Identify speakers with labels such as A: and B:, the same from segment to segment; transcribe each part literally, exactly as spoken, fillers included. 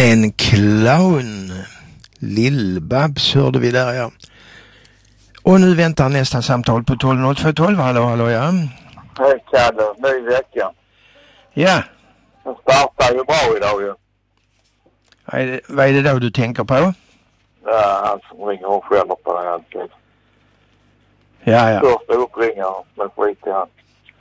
A: En clown. Lill-Babs hörde vi där, ja. Och nu väntar nästa samtal på tolv noll två tolv. Hallå, hallå, ja.
B: Hej, Kalle. Ny vecka.
A: Ja.
B: Den startar ju bra idag ju.
A: Vad är det, vad är det då du tänker på?
B: Ja, han som ringer och skäller på den alltid.
A: Ja, ja.
B: Första uppringaren med skit i han.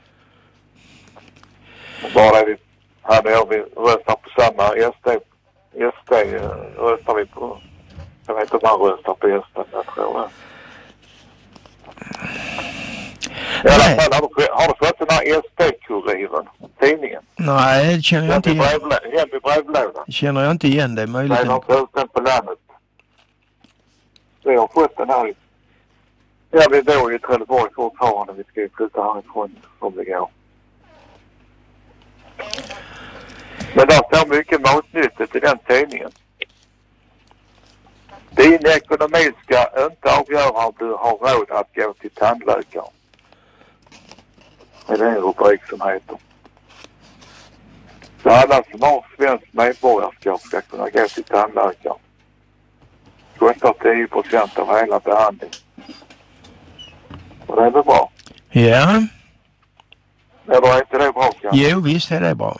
B: Bara det vi hade jag vi röstar på samma S D. S D röstar vi på. Jag vet inte om han röstar på S D, jag tror det. I alla fall, har du, har du fått den här S D-kuriren, tidningen?
A: Nej, det känner jag inte igen.
B: Hem i brevlådan.
A: Känner jag inte igen, det är möjligt.
B: Nej, de har ut den på landet. Vi har fått den här. Ja, vi bor i Trelleborg fortfarande. Vi ska ju flytta härifrån om det går. Men där står mycket matnyttigt i den tidningen. Din ekonomi ska inte avgöra om du har råd att gå till tandläkare. Det är en rubrik som heter. Så alla som har svensk medborgarskap ska kunna gå till tandläkare. Kostar tio procent av hela behandlingen. Och det är väl bra?
A: Ja.
B: Eller är inte det bra, kanske?
A: Jo, visst är det bra.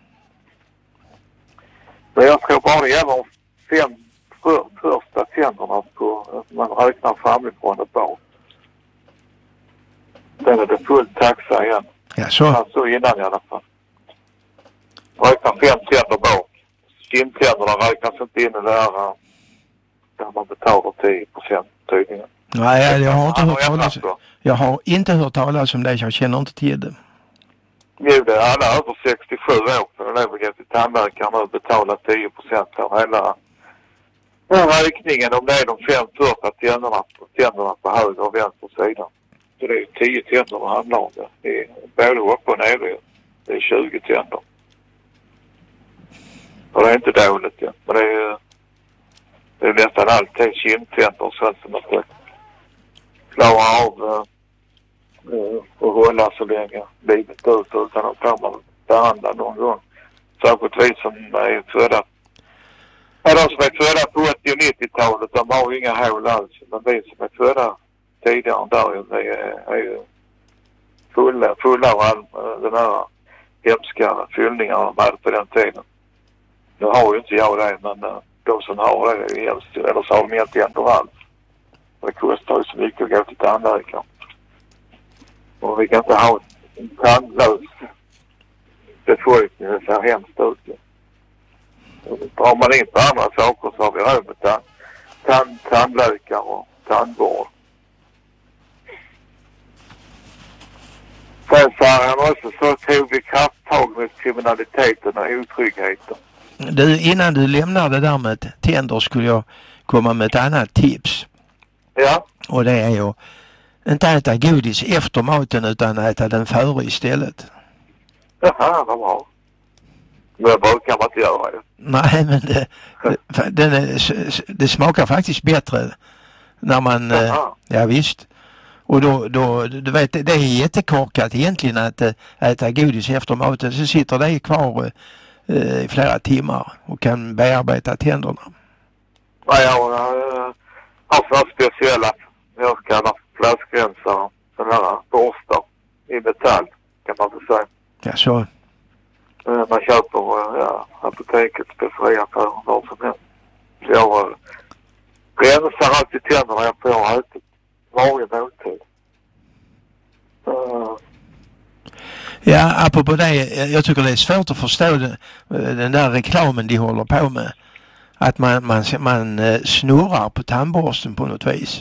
B: Men jag tror bara det gäller fem för, första tänderna på, man räknar framifrån och bak. Sen är det full taxa igen.
A: Ja, så.
B: Alltså innan i alla fall. Räknar fem tänder bak. Skinntänderna räknas inte in i det här där man betalar tio procent tydligen.
A: Nej, jag har inte hört talas. Jag har inte hört talas om det, jag känner inte till det.
B: Jo, det är alla över sextiosju år för att gå till tandläkaren och betala tio procent av hela räkningen om det är de fem första tänderna, tänderna på höger och vänster sida. Så det är tio tänder det handlar om det. Det är både upp och ner. Det är tjugo tänder. Och det är inte dåligt, ja. Men det är, det är nästan alltid kindtänder och sånt som man ska klara av uh, och hålla så länge livet ut utan att komma behandla någon gång. Särskilt vi som är födda. Ja, de som är födda på åttio- och nittiotalet, de har inga hål alls. Men vi som är födda tidigare där, vi är, är ju fulla, fulla av all, den här hemska fyllningar de hade på den tiden. Nu har ju inte jag det, men uh, de som har det är hemskt, eller så har de inte ändå alls. Det kostar ju så mycket att gå till tandläkaren. Och vi kan inte ha en tandlös befolkning, det ser hemskt ut. Drar man in på andra saker så har vi råd med tand, tand, tandläkare och tandvård. Sen sa han också så tog vi krafttag med kriminaliteten och otryggheten.
A: Du, innan du lämnar det där med tänder skulle jag komma med ett annat tips.
B: Ja.
A: Och det är ju inte äta godis efter maten utan äta den före istället.
B: Jaha, vad bra. Det brukar man inte göra ju.
A: Nej, men det, det, den är, det smakar faktiskt bättre när man,
B: Jaha.
A: ja visst. Och då, då, du vet, det är jättekorkat egentligen att äta godis efter maten. Så sitter det kvar eh, i flera timmar och kan bearbeta tänderna.
B: Ja, jag har för speciella, jag kallar flaskrensare, sådana här borstar i metall, kan man väl säga.
A: Ja, så.
B: Man köper ja, apotekets speceriaffär vad som helst. Så jag rensar alltid tänderna efter jag har ätit varje måltid. Uh.
A: Ja, apropå det, jag tycker det är svårt att förstå den, den där reklamen de håller på med. Att man, man, man snurrar på tandborsten på något vis.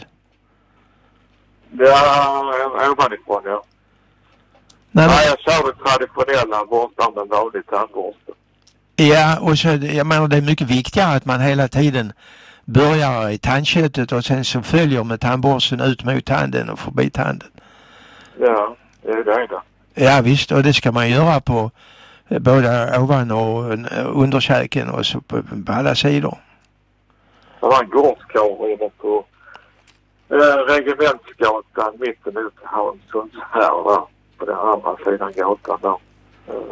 B: Ja, ovanifrån, ja. Nej, Nej jag kör det traditionella borstar med vanlig tandborste.
A: Ja, och så, jag menar det är mycket viktigare att man hela tiden börjar i tandköttet och sen så följer med tandborsten ut mot tanden och förbi tanden.
B: Ja, det är det.
A: Ja visst, och det ska man göra på både ovan och underkäken och så på, på alla sidor.
B: Det var en gårdskorv på äh, Regementsgatan mitten ut till Hansson här där, på den andra sidan gatan där. Äh,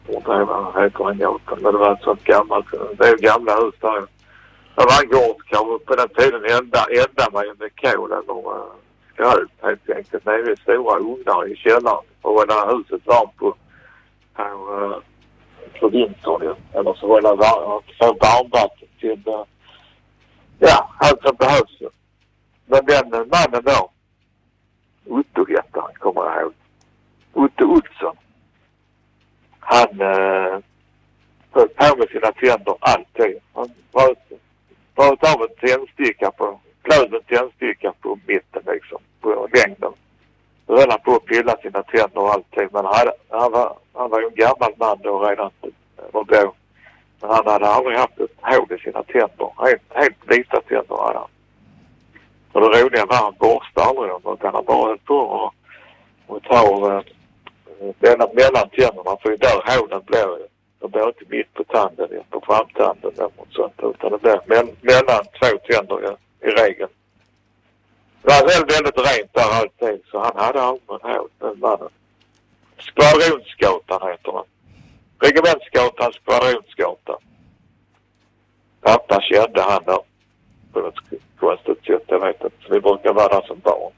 B: Och det var heter han Jotan. Men det var ett sånt gammalt. Det är gamla hus där. Det var en gårdskav. På den tiden enda, enda man med kol eller skräp helt enkelt. Det är stora ugnar i källaren. Och det här huset var på, på, på vintern. Eller så var det för varmvatten till ja, allt som behövs. Men den mannen då, Otto hette han, kommer jag ihåg. Otto Olsson. Han eh, höll på med sina tänder alltid. Han var, var av en tändsticka på, klöv en tändsticka på mitten liksom, på längden. Då höll han på att pilla sina tänder alltid. Men han, han, var, han var ju en gammal man då redan, eller då. Men han hade aldrig haft ett hål i sina tänder. Helt, helt vita tänder hade han. Och det roliga var han borstade aldrig dem. Utan han bara höll på och, och tar denna mellan tänderna. För där hålen blev det blev inte mitt på tanden, på framtanden eller något sånt. Utan det blev me- mellan två tänder i, i regeln. Det var väldigt, väldigt rent där alltid. Så han hade aldrig en hål, den mannen. Skvadronsgatan heter han. Regementsgatan, Skvadronsgatan. Pappa kände han där. På något konstigt sätt, jag vet inte. Så vi brukar vara där som barn.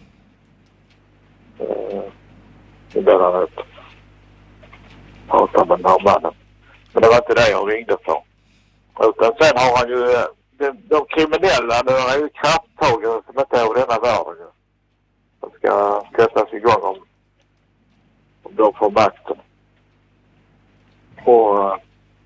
B: Uh, det blev han upp. Prata med den här mannen. Men det var inte det jag ringde för. Utan sen har han ju de, de kriminella, det är ju krafttagare som inte är av denna världen. De ska sättas igång om, om de får makten. Och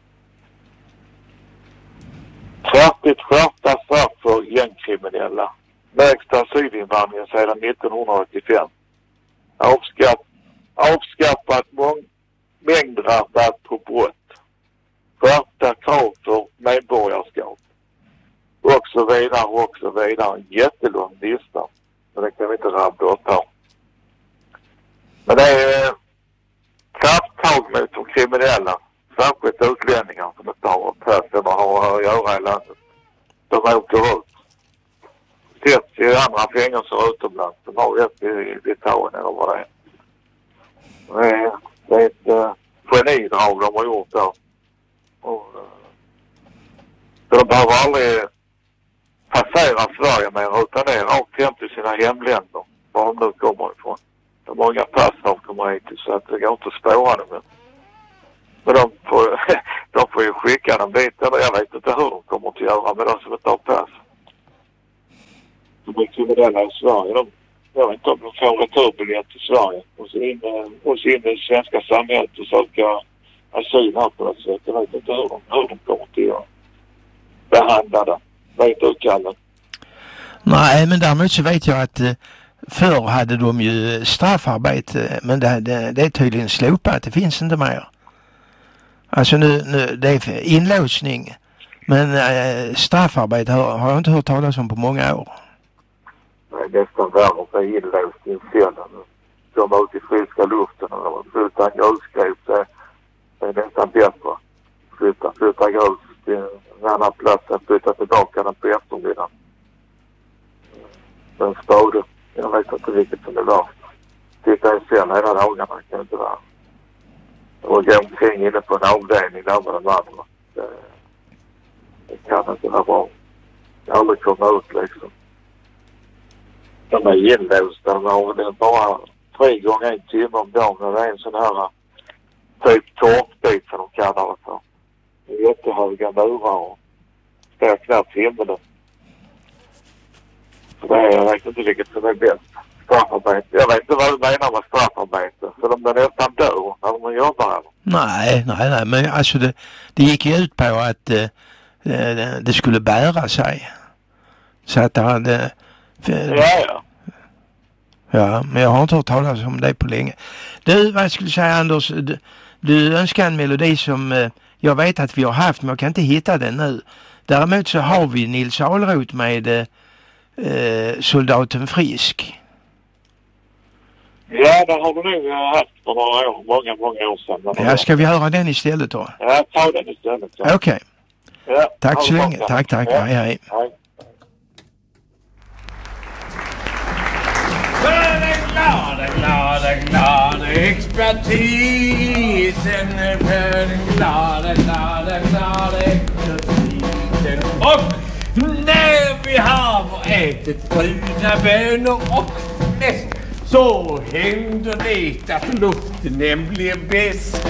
B: kraftigt skärpta straff för gängkriminella. Lägsta asylindvandringen sedan nittonhundraåttiofem. Avskatt, avskaffat mång, mängdrabatt på brott. Skärpta krav för medborgarskap. Och så vidare, och så vidare. En jättelång lista. Men det kan vi inte rabbla upp här. Men det är krafttag mot de kriminella. Särskilt utlänningar som inte har pass eller har att göra i landet. De åker ut. Sätts i andra fängelser utomlands. De har rätt i Litauen eller vad det är. Det är, det är ett uh, genidrag de har gjort där. Och, uh, de behöver aldrig passera Sverige mer utan det är rakt hem till sina hemländer. Var de nu kommer ifrån. De har inga pass när de kommer hit så att det går inte att spåra dem. Men de får, de får ju skicka dem dit. Eller jag vet inte hur de kommer att göra med de som inte har pass. De är kriminella i Sverige. De, jag vet inte om de får returbiljett till Sverige. Och så in, och så in i det svenska samhället och söka asyl här på något sätt. Jag vet inte hur de, hur de kommer att göra. Behandla det. Vet du, Kalle?
A: Nej, men däremot så vet jag att förr hade de ju straffarbete. Men det, det, det är tydligen slopat. Det finns inte mer. Alltså nu, nu det är inlåsning. Men äh, straffarbete har, har jag inte hört talas om på många år.
B: Nej, nästan värre för inlåst i en cell. De är ute i friska luften och flyttar grusgrop så det är nästan bättre. Flytta, flytta grus till en annan plats än flytta tillbaka den på eftermiddagen. Den spade. Jag vet inte vilket som det var. Titta i cell hela dagarna kan inte vara. Och gå omkring inne på en avdelning där med de andra. Det, det kan inte vara bra. Jag har aldrig kommit ut liksom. De är inlåsta och det är bara tre gånger en timme om dagen. Det är en sån här typ torpbit som de kallar det för. Det är jättehöga murar och står knappt himlen. Så det är, jag vet inte vilket som är bäst. Straffarbete. Jag vet inte vad du menar med straffarbete. Så de är nästan dör när de jobbar här.
A: Nej, nej, nej. Men alltså det, det gick ju ut på att eh, det, det skulle bära sig. Så att det hade... För,
B: ja, ja.
A: Ja, men jag har inte hört talas om det på länge. Du, vad skulle jag säga, Anders? Du, du önskar en melodi som eh, jag vet att vi har haft, men jag kan inte hitta den nu. Däremot så har vi Nils Ahlroth med eh, Soldaten Frisk.
B: Ja, det har vi nog haft för några år, många, många år sedan.
A: Ja, ska vi höra den istället då?
B: Ja, ta den istället.
A: Okej. Okay.
B: Ja,
A: tack så länge. Tack, tack. Ja. Hej, hej.
B: hej.
C: Glade, glade, glade Expertisen för den glada, glada, glada expertisen. Och när vi har ätit bruna bönor och fläsk så händer det att luften blir besk.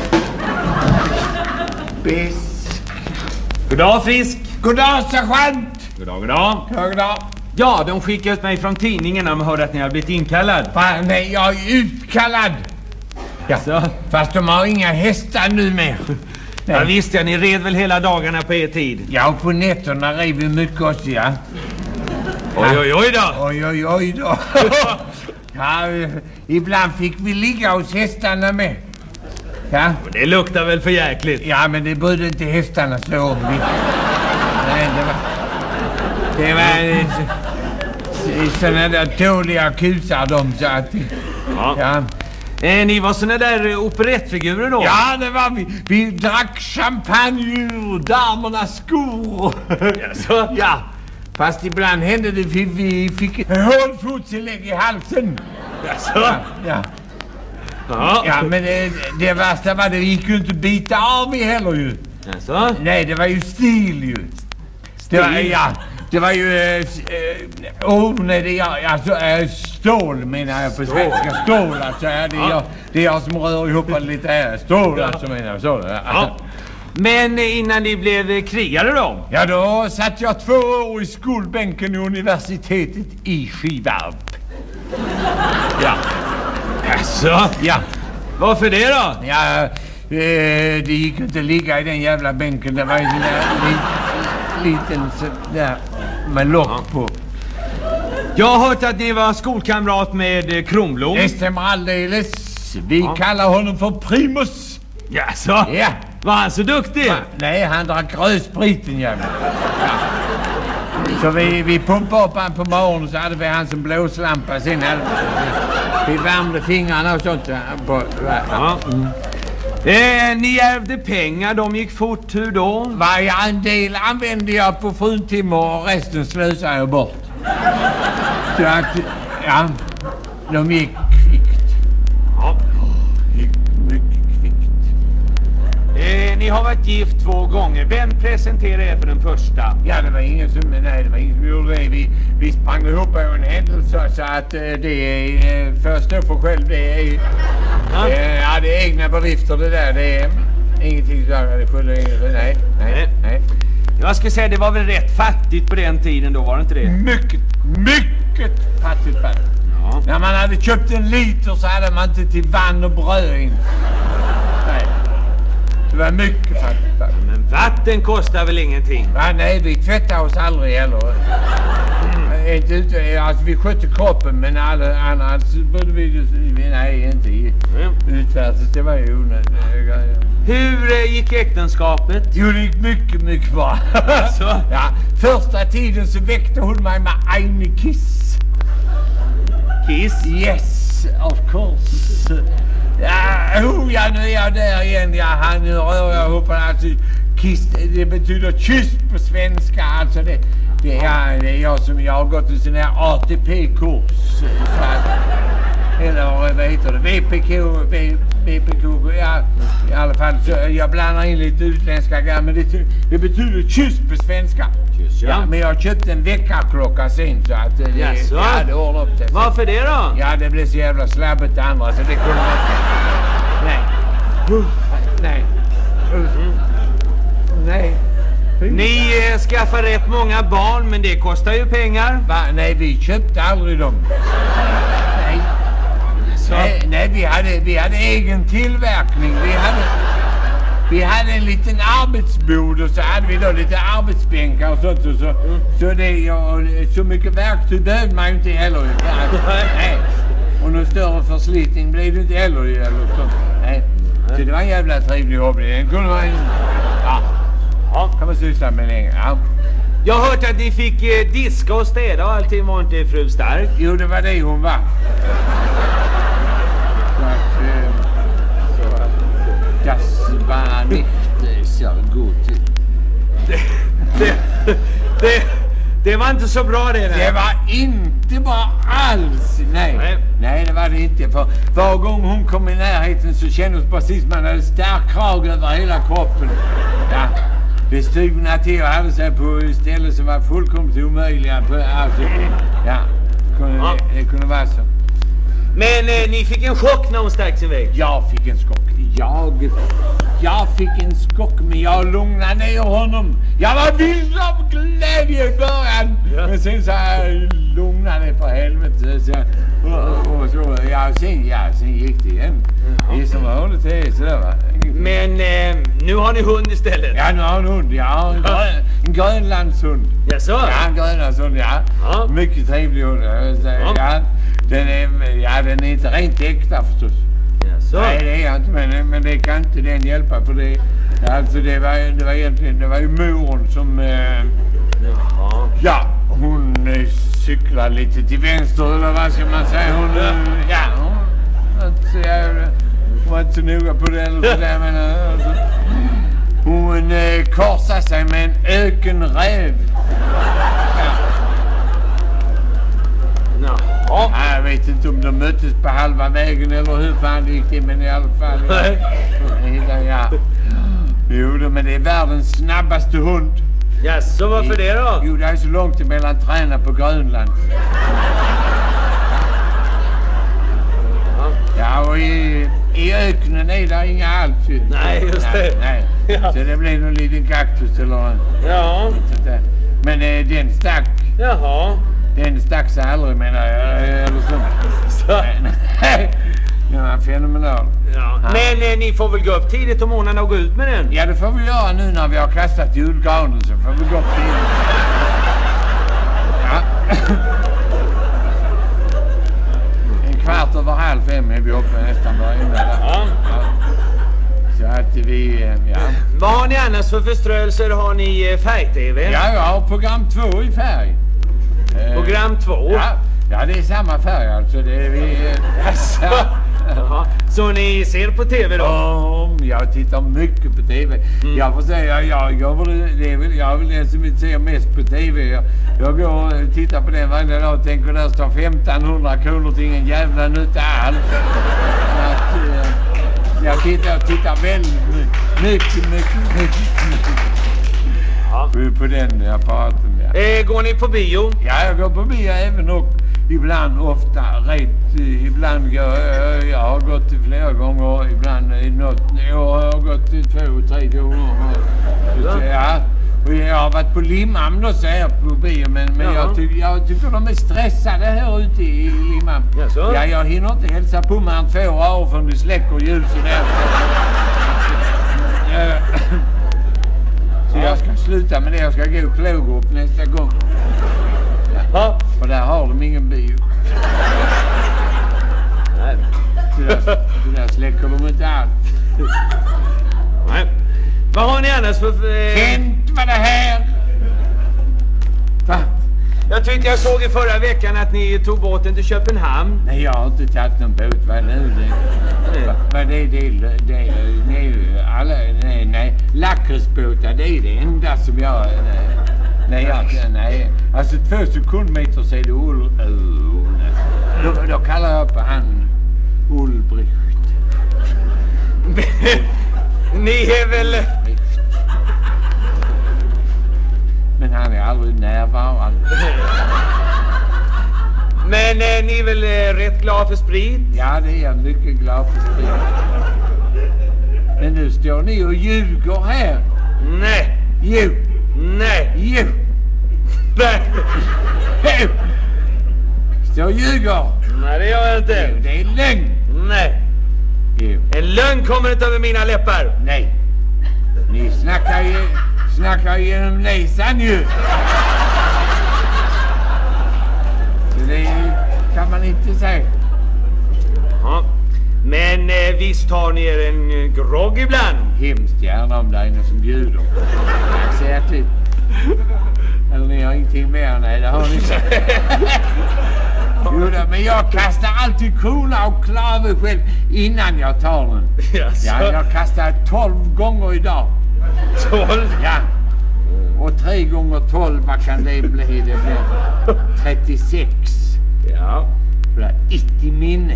C: Besk.
D: Goddag, Frisk.
C: Goddag, sergeant.
D: Goddag, goddag.
C: Goddag.
D: Ja, de skickade ut mig från tidningen när de hörde att ni har blivit inkallad.
C: Fan, nej, jag är utkallad. Ja,
D: Så.
C: fast de har inga hästar nu mer.
D: Ja, visst, ja, ni red väl hela dagarna på er tid?
C: Ja, och på nätterna rev vi mycket också, ja.
D: Oj, oj, oj då.
C: Oj, oj, oj då. Ja, ibland fick vi ligga hos hästarna med. Ja,
D: Det luktar väl för jäkligt.
C: ja men det brydde inte hästarna så om. Vi... Nej, det var... Det var sådana där tåliga kusar de så att...
D: Ja.
C: Ja.
D: Eh, ni var såna där eh, operettfigurer då?
C: Ja, det var vi. Vi drack champagne ur damernas skor.
D: Jaså?
C: Ja, fast ibland hände det att vi fick en hålfottillägg i halsen.
D: Jaså?
C: Ja, ja.
D: Ja.
C: Ja, men det, det värsta var det, det gick ju inte att bita av i heller ju.
D: Jaså?
C: Nej, det var ju stil ju. Det var, ja, det var ju... Äh, oh, nej, det är alltså äh, stål menar jag på svenska. Stål, alltså. Ja, det, är jag, det är jag som rör ihop det lite här. Stål, alltså menar jag. Så, ja.
D: Ja. Men eh, innan ni blev eh, krigare då?
C: Ja, då satt jag två år i skolbänken i universitetet i Skivarp. Ja.
D: Jaså?
C: Ja.
D: Varför det då?
C: Ja, eh, det gick inte att ligga i den jävla bänken. Det var ju en där li, liten så där med lock
D: Ja.
C: på.
D: Jag har hört att ni var skolkamrat med eh, Kronblom.
C: Det stämmer alldeles. Vi
D: Ja.
C: kallar honom för Primus.
D: Jaså?
C: Ja.
D: Var han så duktig?
C: Nej, han drack rödspriten jävlar. Ja. Så vi, vi pumpade upp han på morgonen så hade vi han som blåslampa. Sen hade vi, vi värmde fingrarna och sånt. På,
D: Ja.
C: mm.
D: Eh, ni ärvde pengar, de gick fort. Hur då?
C: Varje andel använde jag på fruntimmer och resten slösade jag bort. Så att, ja, de gick kvickt.
D: Ja.
C: Gick mycket kvickt.
D: Eh, ni har varit gift två gånger. Vem presenterade er för den första?
C: Ja, det var ingen som, nej, det var ingen som gjorde det. Vi, vi sprang ihop på en händelse så att eh, det är, eh, för att stå för själv, det är,
D: Ja.
C: eh, ja, det är egna bedrifter det där. Det är ingenting som jag skyller ingenting. Nej, nej,
D: Nej.
C: nej.
D: Jag ska säga, det var väl rätt fattigt på den tiden då, var det inte det?
C: Mycket, mycket fattigt fattigt.
D: Ja.
C: När man hade köpt en liter så hade man inte till vann och bröd in. Nej. Det var mycket fattigt fattigt.
D: Men vatten kostar väl ingenting?
C: Ja, nej, vi tvättade oss aldrig heller. Mm. Inte ute, alltså vi skötte kroppen, men alla annars borde vi, nej, inte
D: Mm.
C: utvärtes. Det var ju onödigt.
D: Hur eh, gick äktenskapet?
C: Jo, det gick mycket, mycket bra.
D: Så?
C: Ja, första tiden så väckte hon mig med en kiss.
D: Kiss?
C: Yes, of course. Ja, oh, ja, nu är jag där igen. Ja, han, nu rör jag ihop. Alltså, kiss, det betyder kyss på svenska. Alltså, det, det, är, det är jag som jag har gått en sån här A T P-kurs. Så att, eller vad heter det? V P K, V P K, ja, i alla fall. Så jag blandar in lite utländska grejer, men det, det betyder kyss på svenska.
D: Kyss, ja.
C: Ja, men jag köpte en veckaklocka sen så att det,
D: Jaså?
C: ja, det ordnar upp det.
D: Varför det då?
C: Ja, det blev så jävla slabbigt det andra så det kunde man inte. Nej. Uh, nej. Uh. Nej.
D: Ni eh, skaffar rätt många barn, men det kostar ju pengar.
C: Va? Nej, vi köpte aldrig dem. Nej.
D: Så.
C: Nej, nej vi, hade, vi hade egen tillverkning. Vi hade, vi hade en liten arbetsbod och så hade vi då lite arbetsbänkar och sånt. Och så, så, det, och, så mycket verktyg behövde man ju inte heller. Nej. Och någon större förslitning blev det inte heller. Eller sånt. Nej. Så det var en jävla trevlig hobby. Den kunde man, ja, ja, kan man syssla med länge. Ja.
D: Jag har hört att ni fick eh, diska och städa och allting, var inte fru Stark?
C: Jo, det var det hon var. Så att, eh, så att, das war nicht so gut.
D: Det, det, det, Det var inte så bra det där.
C: Det var inte bra alls. Nej.
D: Nej.
C: Nej, det var det inte. För var gång hon kom i närheten så kändes precis man hade stark krag över hela kroppen. Ja. Det stuvna till och hade sig på ställen som var fullkomligt omöjliga. På, alltså, ja, kunde,
D: Ja.
C: Det, det kunde vara så.
D: Men eh, ni fick en chock när hon stack sin väg.
C: Jag fick en skock. Jag, jag fick en skock, men jag lugnade ner honom. Jag var vild av glädje i början.
D: Ja.
C: Men sen så jag lugnade det för helvete. Så, och, och så, ja, sen, ja, sen gick det igen. Det är som vanligt det är sådär va.
D: Men eh, nu har ni hund istället.
C: Ja, nu har en hund. Jag har en, grön, en grönlandshund.
D: Jaså?
C: Ja, en grönlandshund, ja.
D: Ja.
C: Mycket trevlig hund. Så,
D: Ja.
C: ja, den är, ja, den är inte rent äkta förstås.
D: Jaså?
C: Nej, det är jag inte, men, men det kan inte den hjälpa för det. Alltså det var, det var egentligen, det var ju moren som, eh,
D: Jaha.
C: ja, hon eh, cyklade lite till vänster eller vad ska man säga. Hon, eh, ja, hon var inte så jävla, hon var inte så noga på det eller sådär, men alltså, hon eh, korsade sig med en ökenräv. Ja.
D: Jaha.
C: Ja, jag vet inte om de möttes på halva vägen eller hur fan det gick det, men i alla fall. Ja, ja. Jo, då, men det är världens snabbaste hund.
D: Jaså, varför det då?
C: Jo, det är så långt emellan träna på Grönland. Ja, och i, i öknen är det inga alls.
D: Nej, just det.
C: Nej, nej.
D: Ja.
C: Så det blir någon liten kaktus eller en,
D: Ja.
C: sånt där. Men eh, den stack,
D: Jaha.
C: den stack sig aldrig menar jag, eller så.
D: Så.
C: Nej, den var fenomenal.
D: Ja. Men eh, ni får väl gå upp tidigt om morgonen och gå ut med den?
C: Ja, det får vi göra nu när vi har kastat julgranen, så får vi gå upp till. Ja. En kvart över halv fem är vi uppe nästan varenda där.
D: Ja.
C: Ja. Så att vi, ja.
D: Vad har ni annars för förströelser? Har ni eh, färg-tv?
C: Ja, jag har program två i färg. Eh,
D: Program två?
C: Ja, ja, det är samma färg alltså. Det är vi...
D: Jaså?
C: Ja.
D: Jaha. Så ni ser på tv då?
C: Om jag tittar mycket på tv.
D: Mm.
C: Jag får säga, jag, jag, det är väl, jag är väl den som inte ser mest på tv. Jag, jag går och tittar på den varje dag och tänker där står femtonhundra kronor till ingen jävla nytta alls. Att, eh, jag tittar och tittar väldigt mycket, mycket, mycket, mycket, mycket.
D: Ja.
C: På, på den apparaten. Ja.
D: Eh, går ni på bio?
C: Ja, jag går på bio även och ibland, ofta, rätt, ibland går jag, jag har gått till flera gånger, ibland i något, jag har gått till två, tre gånger. Så, ja, och jag har varit på Limhamn då så här på bio, men, men jag, tyck, jag tycker de är stressade här ute i, i Limhamn.
D: Jaså?
C: Ja, jag hinner inte hälsa på mig två år förrän det släcker ljuset där. Så jag ska sluta med det, jag ska gå och klå upp nästa gång.
D: Ja.
C: Och där har de ingen bio.
D: Nej.
C: Så där, så där släcker de inte allt.
D: Nej. Vad har ni annars för... Eh...
C: Kent var det här! Va?
D: Jag tyckte jag såg i förra veckan att ni tog båten till Köpenhamn.
C: Nej, jag har inte tagit någon båt. Vad är det nu?
D: Nej.
C: Va? Vad det är det? Det nej, alla, nej, nej. Lakritsbåtar, det är det enda som jag... Nej, nej, jag, nej. Alltså två sekundmeter så är det Ull... Uh, då, då kallar jag på han Ulbricht.
D: Ni är väl...
C: Men han är aldrig närvarande.
D: Men eh, ni är väl eh, rätt glada för sprit?
C: Ja, det är jag mycket glad för sprit. Men nu står ni och ljuger här.
D: Nej.
C: Jo,
D: Nej.
C: jo,
D: Nej.
C: jo. Står och ljuger.
D: Nej, det gör jag
C: Jo,
D: inte.
C: det är lögn.
D: Nej.
C: Jo,
D: En lögn kommer inte över mina läppar.
C: nej. Ni snackar ju, snackar genom näsan ju. Så det kan man inte säga.
D: Ja. Men eh, visst har ni er en eh, grogg ibland?
C: Hemskt gärna om det är någon som bjuder. Jag säger till. Eller ni har ingenting mer? Nej, det har ni inte. Jo, då, men jag kastar alltid krona och klave själv innan jag tar den.
D: Jaså?
C: Ja, jag kastar tolv gånger idag.
D: Tolv?
C: Ja. Och tre tre gånger tolv, vad kan det bli? Det blir trettiosex.
D: Ja.
C: Det blir ett i minne.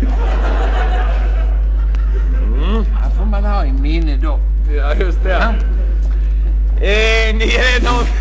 C: Mm. Här får man ha i minne då.
D: Ja, just det. Ja. Eh, ni är en av...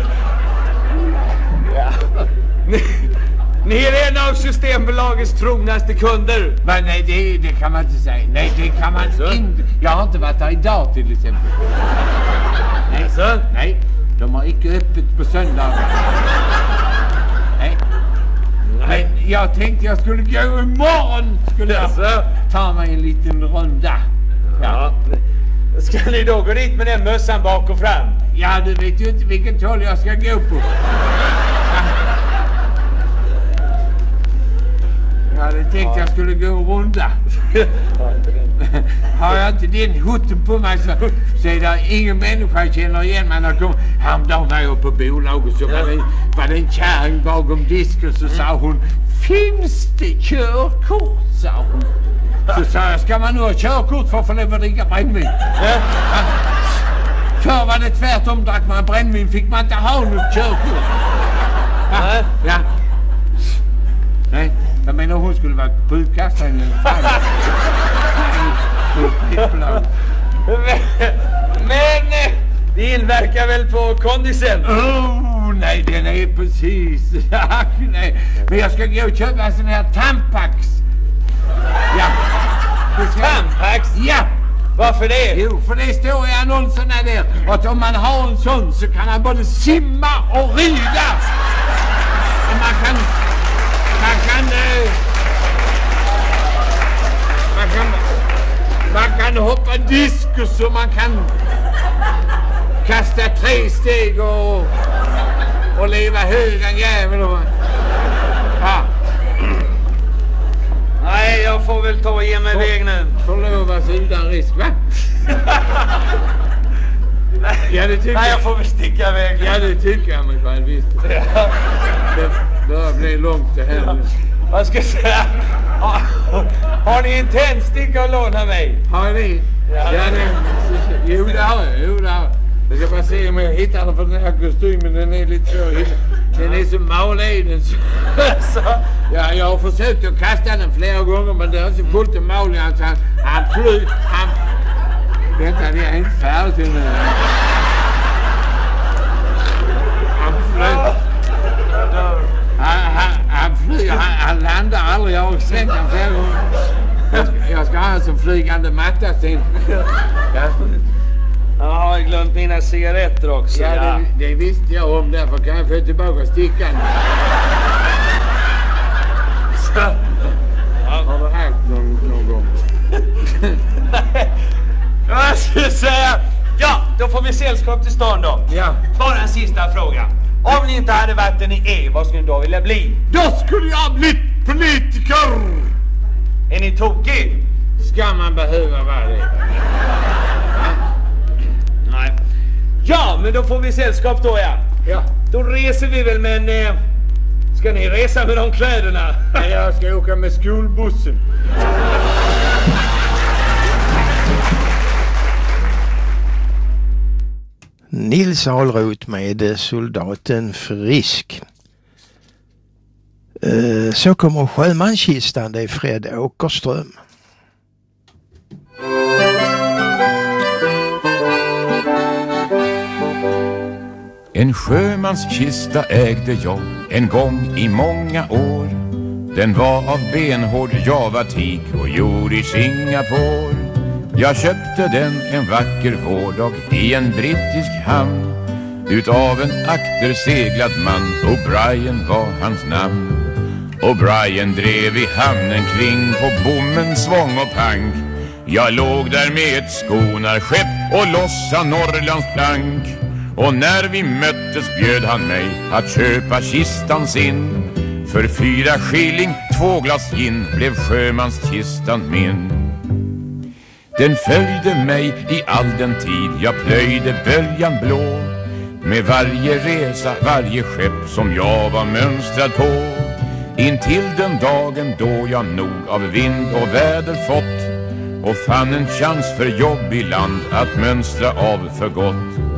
D: ja. ni, ni är en av Systembolagets trognaste kunder.
C: Men nej, det, det kan man inte säga. Nej, det kan man
D: så. Inte.
C: Jag har inte varit där idag till exempel. Nej,
D: så.
C: Nej, de har inte öppet på söndagar. Nej. Nej. Men jag tänkte jag skulle gå imorgon. Skulle jag
D: så.
C: ta mig en liten runda.
D: Ja. Ja. Ska ni då gå dit med den mössan bak och fram?
C: Ja, du vet ju inte vilket håll jag ska gå på. Ja. Jag hade tänkt jag skulle gå en runda. Har jag inte den hutten på mig så, så är det ingen människa känner igen mig. Häromdagen var jag på bolaget så var det, var det en kärring bakom disken så sa hon, finns det körkort? Sa hon. Så sa jag, ska man nu ha körkort för att få lov att dricka brännvin? Ja. Förr var det tvärtom, drack man brännvin fick man inte ha något körkort. Ja. Ja. Nej, jag menar hon skulle vara sjukkastare i alla fall.
D: Men det inverkar väl på kondisen?
C: Oh, nej, den är precis. Nej. Men jag ska gå och köpa en sån här Tampax. Ja.
D: Tampax?
C: Ja.
D: Varför det?
C: Jo, för det står i annonserna där att om man har en sån så kan man både simma och rida. Och man kan... Man kan... Eh, man kan... Man kan hoppa diskus och man kan kasta tre steg och, och leva hög en jävel. Och, ja.
D: Nej, jag får väl ta och ge mig väg nu.
C: Förlovas utan risk, va? Ja, det tycker
D: Nej, jag får väl sticka iväg.
C: Ja, det tycker jag mig själv, visst.
D: Ja.
C: Det börjar bli långt det här.
D: Vad ska jag säga? Har, har ni en tändsticka att låna mig?
C: Har ni? Ja, ja det, jo, det har jag. Jo, det har jag. Jag ska bara se om jag hittar den för den här kostymen. Den är lite så... Den är så maleden. Så. Ja, jag har försökt att kasta den flera gånger men det är så fullt av mal. Alltså, han, han flyg... Han... Vänta, det är inte färdigt nu. Han flyg... Han, han, han flyger, han, han landar aldrig. Jag har sett den flera gånger. Jag ska, jag ska ha en som flygande matta sen. Ja.
D: Jag har glömt mina cigaretter också.
C: Ja, ja. Det, det visste jag om. Därför kan jag få tillbaka stickan. Så. Ja. Har du haft någon, någon gång?
D: Jag skulle säga, ja, då får vi sällskap till stan då.
C: Ja.
D: Bara en sista fråga. Om ni inte hade varit den ni är, vad skulle ni då vilja bli?
C: Då skulle jag bli politiker!
D: Är ni tokig?
C: Ska man behöva vara det?
D: Nej. Ja, men då får vi sällskap då, ja.
C: Ja.
D: Då reser vi väl, men... Eh, ska ni resa med de kläderna?
C: Nej, jag ska åka med skolbussen.
A: Nils Ahlroth med Soldaten Frisk. Så kommer Sjömanskistan, det är Fred Åkerström.
E: En sjömanskista ägde jag en gång i många år. Den var av benhård javatik och gjord i Singapore. Jag köpte den en vacker vårdag i en brittisk hamn utav en akterseglad man, O'Brien var hans namn. O'Brien drev i hamnen kring på bommen svång och pank. Jag låg där med ett skonarskepp och lossa Norrlands plank. Och när vi möttes bjöd han mig att köpa kistan sin. För fyra skilling, två glas gin blev sjömanskistan min. Den följde mig i all den tid jag plöjde böljan blå. Med varje resa, varje skepp som jag var mönstrad på. Intill den dagen då jag nog av vind och väder fått och fann en chans för jobb i land att mönstra av för gott.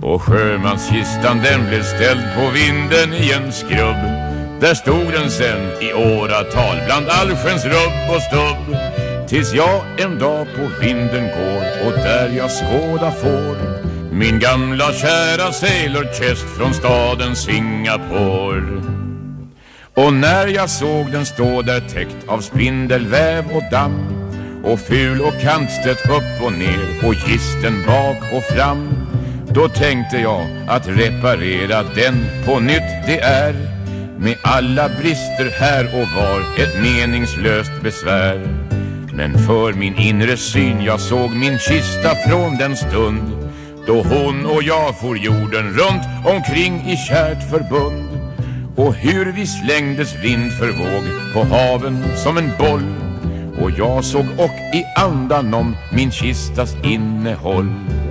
E: Och sjömanskistan den blev ställd på vinden i en skrubb. Där stod den sen i åratal bland allsköns rubb och stubb. Tills jag en dag på vinden går och där jag skåda får min gamla kära Sailor Chest från staden Singapore. Och när jag såg den stå där täckt av spindelväv och damm och ful och kantstött upp och ner och gisten bak och fram, då tänkte jag att reparera den på nytt det är, med alla brister här och var ett meningslöst besvär. Men för min inre syn jag såg min kista från den stund då hon och jag for jorden runt omkring i kärt förbund. Och hur vi slängdes vind för våg på haven som en boll. Och jag såg och i andan om min kistas innehåll.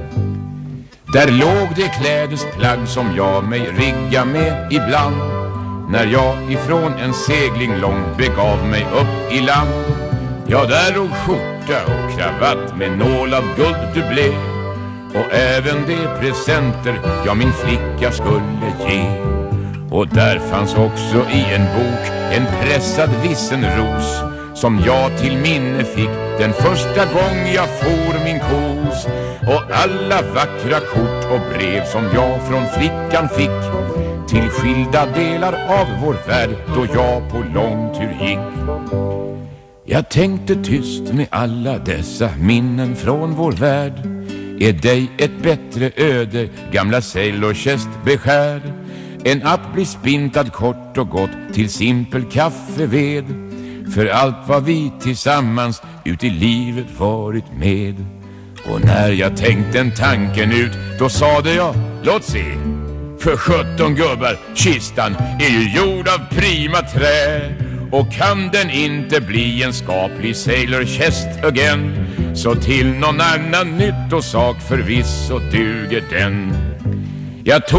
E: Där låg det klädesplagg som jag mig rigga med ibland, när jag ifrån en segling lång begav mig upp i land. Ja, där låg skjorta och kravatt med nål av guld du blev, och även de presenter jag min flicka skulle ge. Och där fanns också i en bok en pressad vissen ros, som jag till minne fick den första gång jag for min kos. Och alla vackra kort och brev som jag från flickan fick till skilda delar av vår värld då jag på långtur gick. Jag tänkte tyst med alla dessa minnen från vår värld. Är dig ett bättre öde, gamla Sailor Chest beskär, än att bli spintad kort och gott till simpel kaffeved, för allt vad vi tillsammans ut i livet varit med. Och när jag tänkte en tanken ut, då sade jag, låt se, för sjutton gubbar, kistan är ju gjord av prima trä. Och kan den inte bli en skaplig Sailor Chest again, så till någon annan nytt och sak förvisso duger den. Jag tog